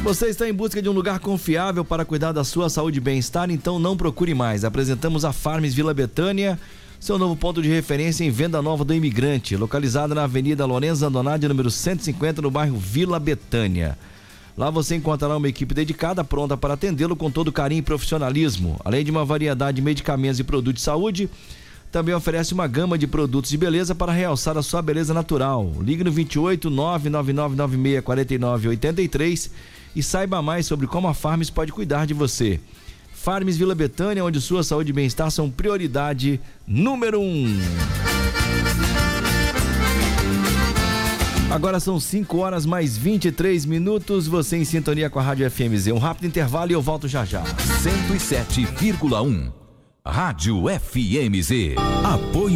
Você está em busca de um lugar confiável para cuidar da sua saúde e bem-estar? Então não procure mais. Apresentamos a Farms Vila Betânia, seu novo ponto de referência em venda nova do imigrante, localizada na Avenida Lorenzo Andonade, número 150, no bairro Vila Betânia. Lá você encontrará uma equipe dedicada, pronta para atendê-lo com todo carinho e profissionalismo. Além de uma variedade de medicamentos e produtos de saúde, também oferece uma gama de produtos de beleza para realçar a sua beleza natural. Ligue no 28 99996 4983 e saiba mais sobre como a Farms pode cuidar de você. Farms Vila Betânia, onde sua saúde e bem-estar são prioridade número 1. Agora são 5 horas mais 23 minutos, você em sintonia com a Rádio FMZ. Um rápido intervalo e eu volto já já. 107,1 Rádio FMZ. Apoio